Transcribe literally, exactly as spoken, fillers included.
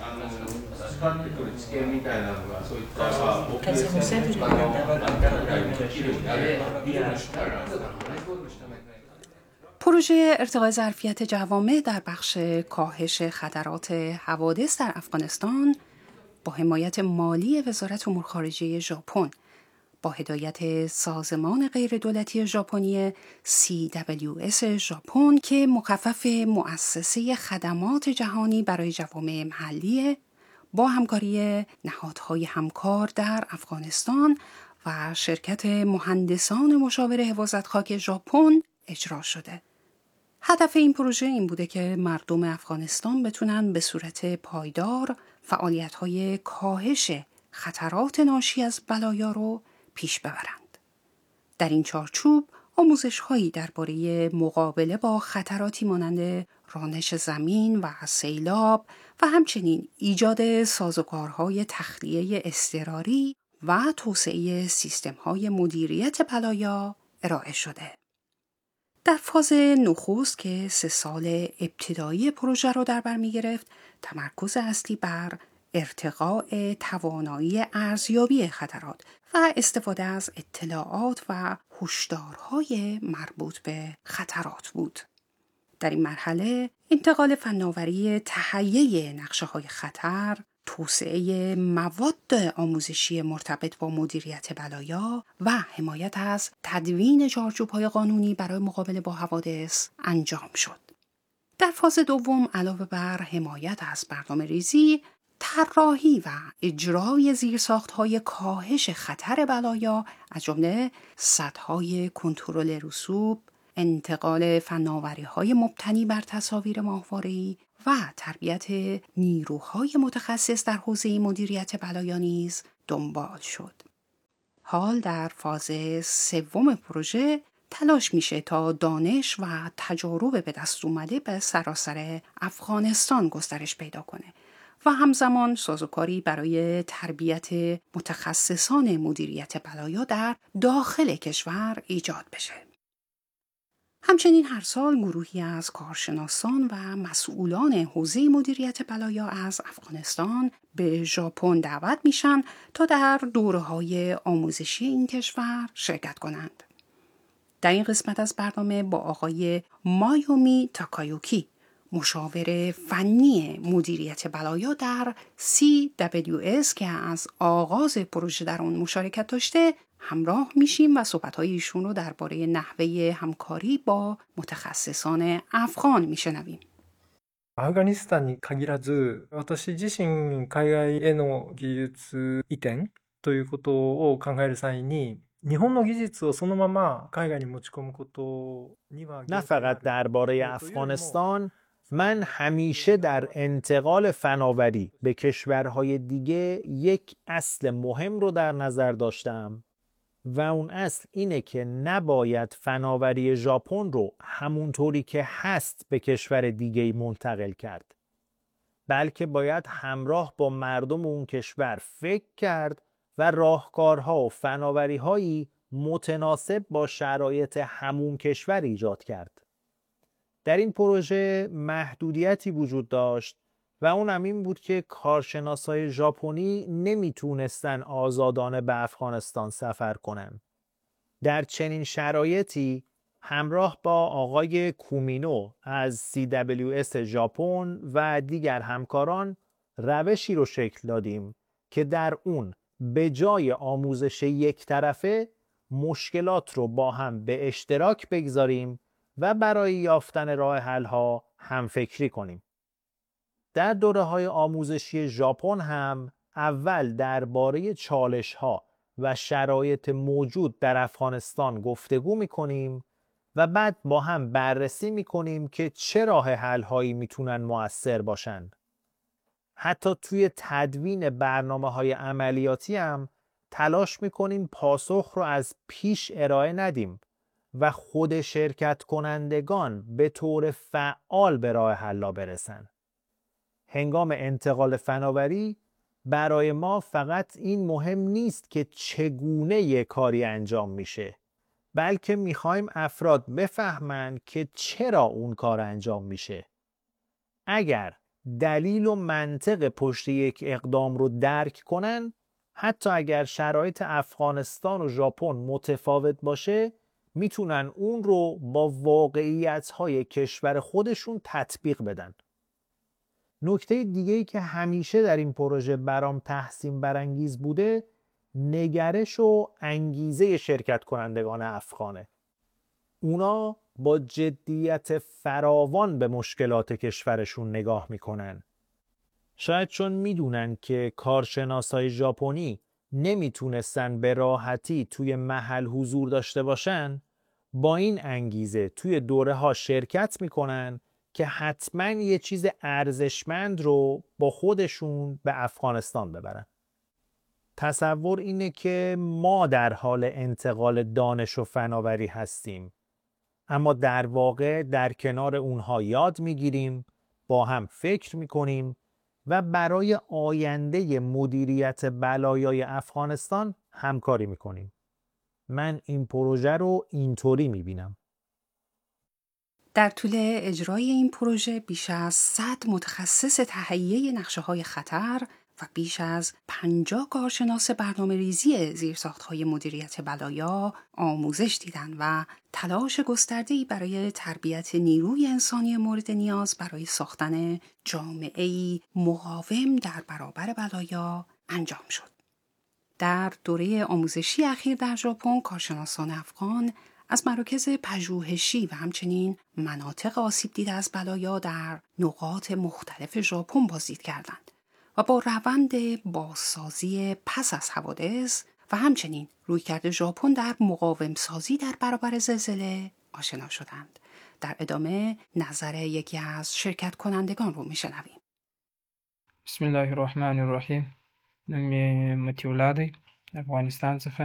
使ってくる知見みたいなのがそういった大きいですね。あの、きれいになれば、いいようにしたら、 پروژه ارتقاء ظرفیت جوامع در بخش کاهش خطرات حوادث در افغانستان با حمایت مالی وزارت امور خارجه ژاپن با هدایت سازمان غیردولتی ژاپنی سی دبلیو اس ژاپن که مخفف مؤسسه خدمات جهانی برای جوامع محلی با همکاری نهادهای همکار در افغانستان و شرکت مهندسان مشاور حفاظت خاک ژاپن اجرا شده. هدف این پروژه این بوده که مردم افغانستان بتونن به صورت پایدار فعالیت‌های کاهش خطرات ناشی از بلایا رو پیش ببرند. در این چارچوب آموزش‌هایی درباره مقابله با خطراتی مانند رانش زمین و سیلاب و همچنین ایجاد سازوکارهای تخلیه اضطراری و توسعه سیستم‌های مدیریت بلایا ارائه شده. در فاز نخست که سه سال ابتدایی پروژه را در بر می‌گرفت، تمرکز اصلی بر ارتقاء توانایی ارزیابی خطرات و استفاده از اطلاعات و هشدارهای مربوط به خطرات بود. در این مرحله انتقال فناوری تهیه نقشه‌های خطر، توسعه مواد آموزشی مرتبط با مدیریت بلایا و حمایت از تدوین چارچوب‌های قانونی برای مقابله با حوادث انجام شد. در فاز دوم علاوه بر حمایت از برنامه‌ریزی، طراحی و اجرای زیرساخت‌های کاهش خطر بلایا از جمله سدهای کنترل رسوب، انتقال فناوری‌های مبتنی بر تصاویر ماهواره‌ای و تربیت نیروهای متخصص در حوزه مدیریت بلایا نیز دنبال شد. حال در فاز سوم پروژه تلاش میشه تا دانش و تجارب به دست اومده به سراسر افغانستان گسترش پیدا کنه و همزمان سازوکاری برای تربیت متخصصان مدیریت بلایا در داخل کشور ایجاد بشه. همچنین هر سال گروهی از کارشناسان و مسئولان حوزه مدیریت بلایا از افغانستان به ژاپن دعوت میشن تا در دوره‌های آموزشی این کشور شرکت کنند. در این قسمت از برنامه با آقای مایومی تاکایوکی، مشاور فنی مدیریت بلایا در سی دبلیو اس که از آغاز پروژه در اون مشارکت داشته همراه میشیم و صحبت‌های ایشون رو درباره نحوه همکاری با متخصصان افغان میشنویم. アフガニスタンに限らず、私自身海外への技術移転ということを考える際に、日本の技術をそのまま海外に持ち込むことには نه فقط درباره افغانستان، من همیشه در انتقال فناوری به کشورهای دیگه یک اصل مهم رو در نظر داشتم و اون اصل اینه که نباید فناوری ژاپن رو همونطوری که هست به کشور دیگه‌ای منتقل کرد، بلکه باید همراه با مردم اون کشور فکر کرد و راهکارها و فناوری‌هایی متناسب با شرایط همون کشور ایجاد کرد. در این پروژه محدودیتی وجود داشت و اون هم این بود که کارشناسای ژاپنی نمیتونستن آزادانه به افغانستان سفر کنن. در چنین شرایطی همراه با آقای کومینو از سی دبلیو اس ژاپن و دیگر همکاران روشی رو شکل دادیم که در اون به جای آموزش یک طرفه مشکلات رو با هم به اشتراک بگذاریم و برای یافتن راه حل‌ها هم فکری کنیم. در دوره‌های آموزشی ژاپن هم اول درباره چالش‌ها و شرایط موجود در افغانستان گفتگو می‌کنیم و بعد با هم بررسی می‌کنیم که چه راه حل‌هایی میتونن مؤثر باشن. حتی توی تدوین برنامه‌های عملیاتی هم تلاش می‌کنیم پاسخ رو از پیش ارائه ندیم و خود شرکت کنندگان به طور فعال به راه حل برسن. هنگام انتقال فناوری برای ما فقط این مهم نیست که چگونه یک کاری انجام میشه، بلکه میخوایم افراد بفهمن که چرا اون کار انجام میشه. اگر دلیل و منطق پشت یک اقدام رو درک کنن، حتی اگر شرایط افغانستان و ژاپن متفاوت باشه میتونن اون رو با واقعیت‌های کشور خودشون تطبیق بدن. نکته دیگه‌ای که همیشه در این پروژه برام تحسین برانگیز بوده نگرش و انگیزه شرکت کنندگان افغانه. اونا با جدیت فراوان به مشکلات کشورشون نگاه میکنن. شاید چون میدونن که کارشناسای ژاپنی نمیتونستن به راحتی توی محل حضور داشته باشن، با این انگیزه توی دوره ها شرکت میکنن که حتما یه چیز ارزشمند رو با خودشون به افغانستان ببرن. تصور اینه که ما در حال انتقال دانش و فناوری هستیم، اما در واقع در کنار اونها یاد میگیریم، با هم فکر میکنیم و برای آینده مدیریت بلایای افغانستان همکاری میکنیم. من این پروژه رو اینطوری میبینم. در طول اجرای این پروژه بیش از صد متخصص تهیه نقشه‌های خطر و بیش از پنجاه کارشناس برنامه ریزی زیرساخت‌های مدیریت بلایا آموزش دیدن و تلاش گسترده‌ای برای تربیت نیروی انسانی مورد نیاز برای ساختن جامعه‌ای مقاوم در برابر بلایا انجام شد. در دوره آموزشی اخیر در ژاپن کارشناسان افغان از مراکز پژوهشی و همچنین مناطق آسیب دیده از بلایا در نقاط مختلف ژاپن بازدید کردند و با روند بازسازی پس از حوادث و همچنین رویکرد ژاپن در مقاوم سازی در برابر زلزله آشنا شدند. در ادامه نظر یکی از شرکت کنندگان رو میشنویم. بسم الله الرحمن الرحیم. نوم متیولا دی، افغانستان څخه.